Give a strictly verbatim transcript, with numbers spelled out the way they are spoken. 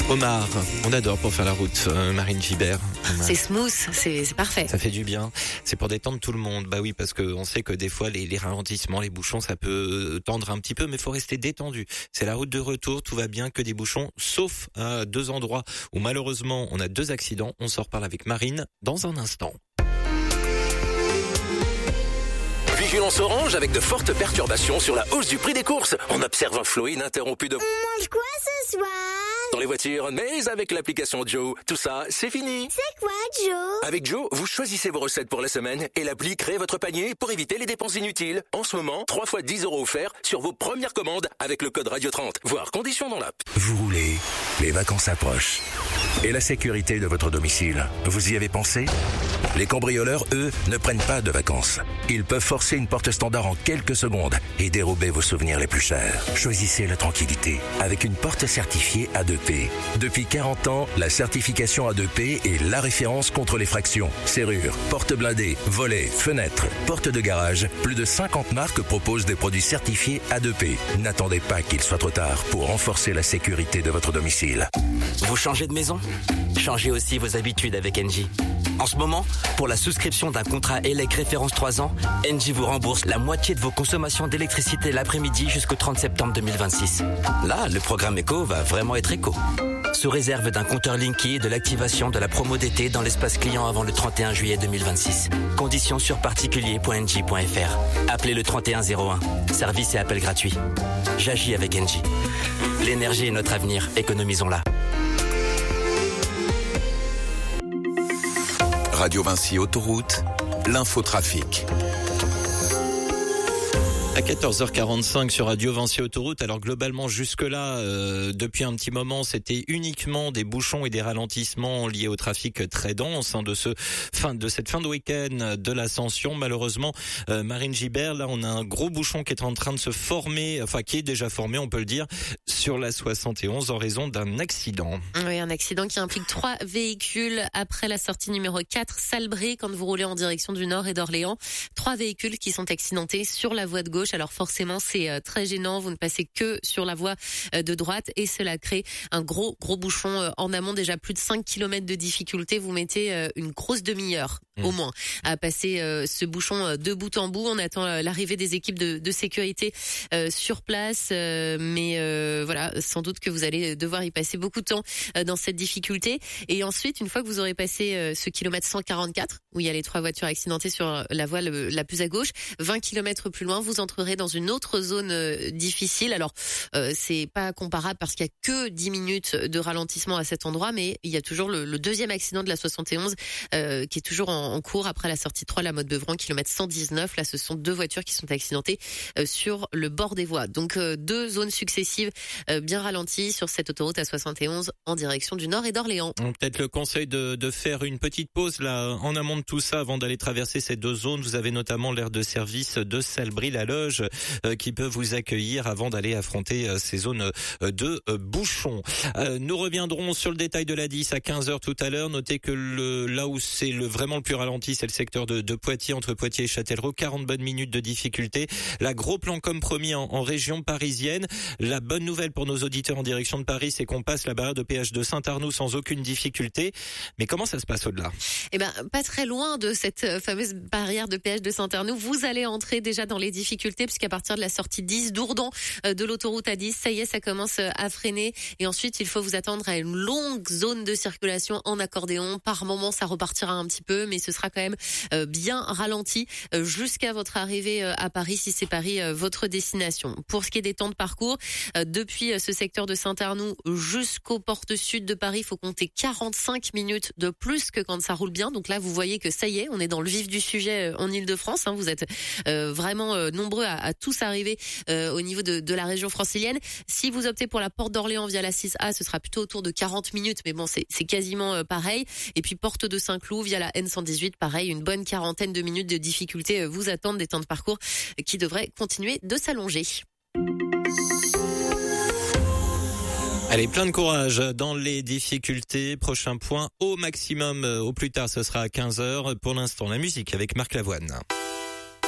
Omar, on adore pour faire la route, euh, Marine Gibert. C'est smooth, c'est, c'est parfait. Ça fait du bien. C'est pour détendre tout le monde. Bah oui, parce que on sait que des fois les, les ralentissements, les bouchons, ça peut tendre un petit peu, mais faut rester détendu. C'est la route de retour, tout va bien, que des bouchons, sauf à deux endroits où malheureusement on a deux accidents. On s'en reparle avec Marine dans un instant. Vigilance orange avec de fortes perturbations sur la hausse du prix des courses. On observe un flot ininterrompu de... On mange quoi ce soir? Dans les voitures, mais avec l'application Joe. Tout ça, c'est fini. C'est quoi, Joe? Avec Joe, vous choisissez vos recettes pour la semaine et l'appli crée votre panier pour éviter les dépenses inutiles. En ce moment, trois fois dix euros offerts sur vos premières commandes avec le code Radio trente. Voire conditions dans l'app. Vous roulez, les vacances approchent. Et la sécurité de votre domicile, vous y avez pensé? Les cambrioleurs, eux, ne prennent pas de vacances. Ils peuvent forcer une porte standard en quelques secondes et dérober vos souvenirs les plus chers. Choisissez la tranquillité avec une porte certifiée A deux P. Depuis quarante ans, la certification A deux P est la référence contre les fractions. Serrures, portes blindées, volets, fenêtres, portes de garage. Plus de cinquante marques proposent des produits certifiés A deux P. N'attendez pas qu'il soit trop tard pour renforcer la sécurité de votre domicile. Vous changez de maison? Changez aussi vos habitudes avec Engie. En ce moment, pour la souscription d'un contrat E L E C référence trois ans, Engie vous rembourse la moitié de vos consommations d'électricité l'après-midi jusqu'au trente septembre deux mille vingt-six. Là, le programme éco va vraiment être éco. Sous réserve d'un compteur Linky et de l'activation de la promo d'été dans l'espace client avant le trente et un juillet deux mille vingt-six. Conditions sur particulier point engie point f r. Appelez le trente et un zéro un. Service et appel gratuit. J'agis avec Engie. L'énergie est notre avenir. Économisons-la. Radio Vinci Autoroute, l'infotrafic. À quatorze heures quarante-cinq sur Radio Vinci Autoroute. Alors globalement jusque-là, euh, depuis un petit moment, c'était uniquement des bouchons et des ralentissements liés au trafic très dense hein, de ce fin de cette fin de week-end de l'Ascension. Malheureusement, euh, Marine Gibert, là on a un gros bouchon qui est en train de se former, enfin qui est déjà formé, on peut le dire, sur la soixante et onze en raison d'un accident. Oui, un accident qui implique trois véhicules après la sortie numéro quatre, Salbris, quand vous roulez en direction du Nord et d'Orléans. Trois véhicules qui sont accidentés sur la voie de gauche. Alors forcément, c'est très gênant. Vous ne passez que sur la voie de droite et cela crée un gros, gros bouchon en amont. Déjà plus de cinq kilomètres de difficulté. Vous mettez une grosse demi-heure mmh. au moins à passer ce bouchon de bout en bout. On attend l'arrivée des équipes de, de sécurité sur place. Mais voilà, sans doute que vous allez devoir y passer beaucoup de temps dans cette difficulté. Et ensuite, une fois que vous aurez passé ce kilomètre cent quarante-quatre, où il y a les trois voitures accidentées sur la voie la plus à gauche, vingt kilomètres plus loin, vous entrerez dans une autre zone euh, difficile. Alors, euh, c'est pas comparable parce qu'il y a que dix minutes de ralentissement à cet endroit, mais il y a toujours le, le deuxième accident de la soixante et onze euh, qui est toujours en, en cours après la sortie trois, la Motte-Beuvron, kilomètre cent dix-neuf. Là, ce sont deux voitures qui sont accidentées euh, sur le bord des voies. Donc, euh, deux zones successives euh, bien ralenties sur cette autoroute A soixante et onze en direction du Nord et d'Orléans. Peut-être le conseil de, de faire une petite pause là en amont de tout ça avant d'aller traverser ces deux zones. Vous avez notamment l'aire de service de Salbris, la Loge, Euh, qui peut vous accueillir avant d'aller affronter euh, ces zones euh, de euh, bouchons. Euh, nous reviendrons sur le détail de l'A dix à quinze heures tout à l'heure. Notez que le, là où c'est le, vraiment le plus ralenti, c'est le secteur de, de Poitiers, entre Poitiers et Châtellerault. quarante bonnes minutes de difficulté. La gros plan comme promis en, en région parisienne. La bonne nouvelle pour nos auditeurs en direction de Paris, c'est qu'on passe la barrière de péage de Saint-Arnoux sans aucune difficulté. Mais comment ça se passe au-delà? Eh ben, pas très loin de cette fameuse barrière de péage de Saint-Arnoux. Vous allez entrer déjà dans les difficultés puisqu'à partir de la sortie dix, Dourdan de l'autoroute A dix, ça y est, ça commence à freiner. Et ensuite, il faut vous attendre à une longue zone de circulation en accordéon. Par moment, ça repartira un petit peu, mais ce sera quand même bien ralenti jusqu'à votre arrivée à Paris, si c'est Paris votre destination. Pour ce qui est des temps de parcours, depuis ce secteur de Saint-Arnoux jusqu'aux portes sud de Paris, il faut compter quarante-cinq minutes de plus que quand ça roule bien. Donc là, vous voyez que ça y est, on est dans le vif du sujet en Ile-de-France. Vous êtes vraiment nombreux à, à tous arriver euh, au niveau de, de la région francilienne. Si vous optez pour la porte d'Orléans via la six A, ce sera plutôt autour de quarante minutes, mais bon, c'est, c'est quasiment euh, pareil. Et puis porte de Saint-Cloud via la N cent dix-huit, pareil, une bonne quarantaine de minutes de difficulté euh, vous attendent, des temps de parcours euh, qui devraient continuer de s'allonger. Allez, plein de courage dans les difficultés. Prochain point au maximum, au plus tard, ce sera à quinze heures. Pour l'instant, la musique avec Marc Lavoine.